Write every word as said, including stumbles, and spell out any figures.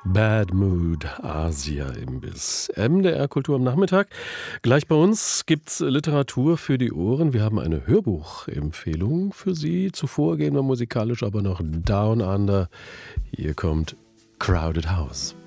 Bad Mood Asia-Imbiss. M D R Kultur am Nachmittag. Gleich bei uns gibt's Literatur für die Ohren. Wir haben eine Hörbuchempfehlung für Sie. Zuvor gehen wir musikalisch aber noch Down Under. Hier kommt Crowded House.